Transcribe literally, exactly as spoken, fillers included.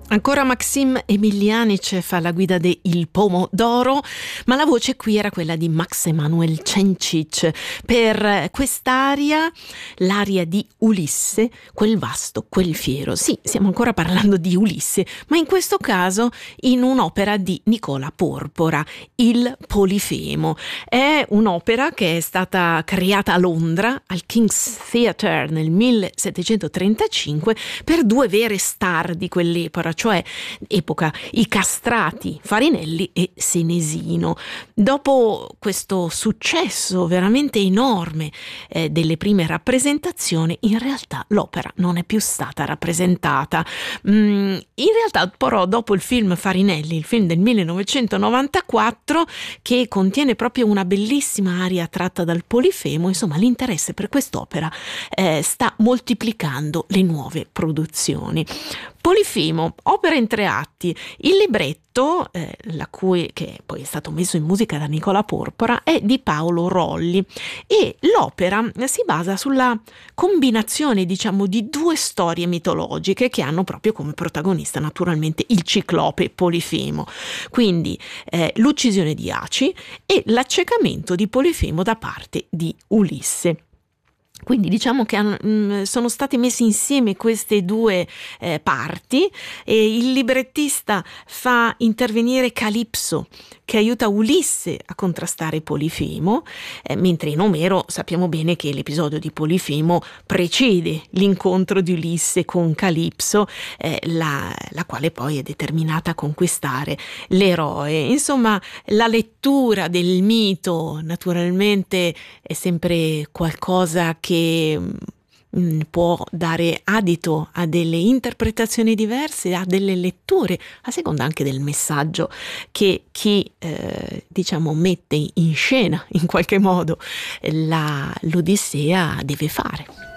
Ancora Maxim Emilianic fa la guida de Il Pomodoro, ma la voce qui era quella di Max Emanuel Cencic per quest'aria, l'aria di Ulisse, quel vasto, quel fiero. Sì, stiamo ancora parlando di Ulisse, ma in questo caso in un'opera di Nicola Porpora, Il Polifemo. È un'opera che è stata creata a Londra, al King's Theatre nel millesettecentotrentacinque, per due vere star di quell'epoca, cioè epoca, i castrati Farinelli e Senesino. Dopo questo successo veramente enorme eh, delle prime rappresentazioni, in realtà l'opera non è più stata rappresentata. Mm, in realtà però dopo il film Farinelli, il film del millenovecentonovantaquattro, che contiene proprio una bellissima aria tratta dal Polifemo, insomma l'interesse per quest'opera eh, sta moltiplicando le nuove produzioni. Polifemo, opera in tre atti. Il libretto, eh, la cui, che poi è stato messo in musica da Nicola Porpora, è di Paolo Rolli e l'opera si basa sulla combinazione, diciamo, di due storie mitologiche che hanno proprio come protagonista naturalmente il ciclope Polifemo. Quindi eh, l'uccisione di Aci e l'accecamento di Polifemo da parte di Ulisse. Quindi diciamo che hanno, mh, sono state messe insieme queste due eh, parti e il librettista fa intervenire Calipso che aiuta Ulisse a contrastare Polifemo, eh, mentre in Omero sappiamo bene che l'episodio di Polifemo precede l'incontro di Ulisse con Calipso, eh, la, la quale poi è determinata a conquistare l'eroe. Insomma, la lettura del mito naturalmente è sempre qualcosa che mh, può dare adito a delle interpretazioni diverse, a delle letture, a seconda anche del messaggio che chi eh, diciamo mette in scena in qualche modo la, l'Odissea deve fare.